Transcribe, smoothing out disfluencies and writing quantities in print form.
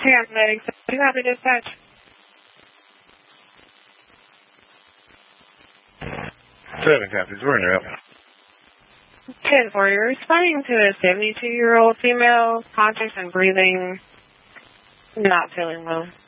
Paramedics, do you have a dispatch? 7 copies. We're in there. 10-4, you're responding to a 72-year-old female, conscious and breathing, not feeling well.